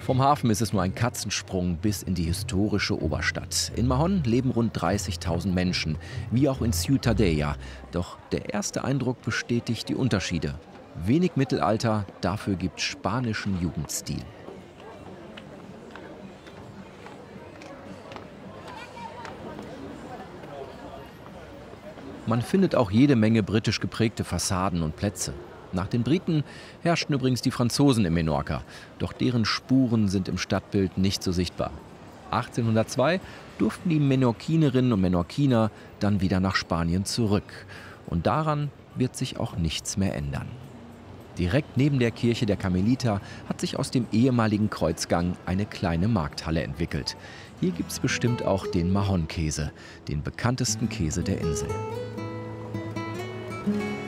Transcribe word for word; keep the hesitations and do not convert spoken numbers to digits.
Vom Hafen ist es nur ein Katzensprung bis in die historische Oberstadt. In Mahon leben rund dreißigtausend Menschen, wie auch in Ciutadella. Doch der erste Eindruck bestätigt die Unterschiede. Wenig Mittelalter, dafür gibt spanischen Jugendstil. Man findet auch jede Menge britisch geprägte Fassaden und Plätze. Nach den Briten herrschten übrigens die Franzosen in Menorca. Doch deren Spuren sind im Stadtbild nicht so sichtbar. achtzehnhundertzwei durften die Menorquinerinnen und Menorquiner dann wieder nach Spanien zurück. Und daran wird sich auch nichts mehr ändern. Direkt neben der Kirche der Karmeliter hat sich aus dem ehemaligen Kreuzgang eine kleine Markthalle entwickelt. Hier gibt es bestimmt auch den Mahon-Käse, den bekanntesten Käse der Insel.